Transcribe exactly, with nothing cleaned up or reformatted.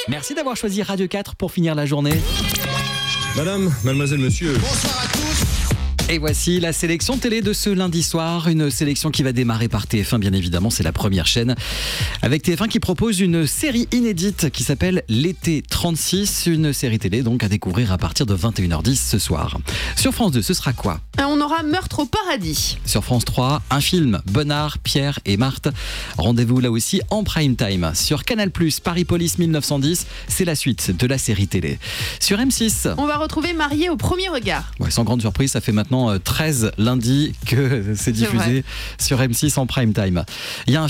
Merci d'avoir choisi Radio quatre pour finir la journée. Madame, mademoiselle, monsieur. Bonsoir à tous. Et voici la sélection télé de ce lundi soir, une sélection qui va démarrer par T F un bien évidemment, c'est la première chaîne, avec T F un qui propose une série inédite qui s'appelle L'été trente-six, une série télé donc à découvrir à partir de vingt et une heures dix ce soir. Sur France deux, ce sera quoi ? On aura Meurtre au paradis. Sur France trois, un film, Bonnard, Pierre et Marthe. Rendez-vous là aussi en prime time. Sur Canal plus, Paris Police mille neuf cent dix, c'est la suite de la série télé. Sur M six, On va retrouver Marié au premier regard. ouais, sans grande surprise, ça fait maintenant treize lundis que c'est diffusé sur M six en prime time. Il y a un